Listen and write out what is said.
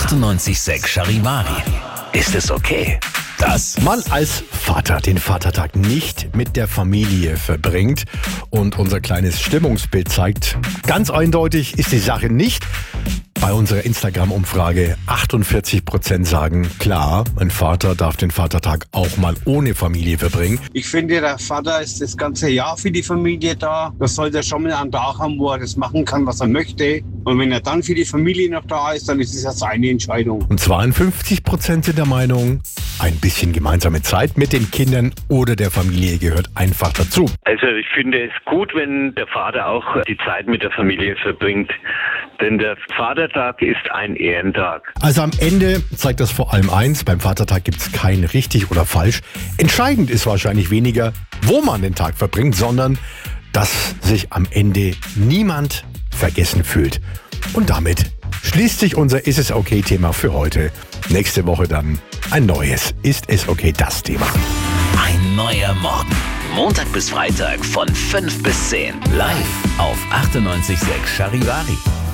98,6 Charivari. Ist es okay, dass man als Vater den Vatertag nicht mit der Familie verbringt und unser kleines Stimmungsbild zeigt? Ganz eindeutig ist die Sache nicht. Bei unserer Instagram-Umfrage 48% sagen, klar, ein Vater darf den Vatertag auch mal ohne Familie verbringen. Ich finde, der Vater ist das ganze Jahr für die Familie da. Das sollte er schon mal einen Tag haben, wo er das machen kann, was er möchte. Und wenn er dann für die Familie noch da ist, dann ist es ja seine Entscheidung. Und 52% sind der Meinung, ein bisschen gemeinsame Zeit mit den Kindern oder der Familie gehört einfach dazu. Also ich finde es gut, wenn der Vater auch die Zeit mit der Familie verbringt. Denn der Vatertag ist ein Ehrentag. Also am Ende zeigt das vor allem eins, beim Vatertag gibt es kein richtig oder falsch. Entscheidend ist wahrscheinlich weniger, wo man den Tag verbringt, sondern dass sich am Ende niemand vergessen fühlt. Und damit schließt sich unser Ist es okay Thema für heute. Nächste Woche dann ein neues Ist es okay das Thema. ein neuer Morgen? Montag bis Freitag von 5 bis 10. Live auf 98,6 Charivari.